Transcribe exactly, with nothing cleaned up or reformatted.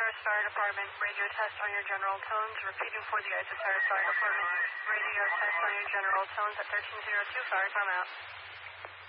Harris Fire Department, radio test on your general tones. Repeating for the Isis Harris Fire Department, radio test on your general tones at thirteen oh two. Fire, come out.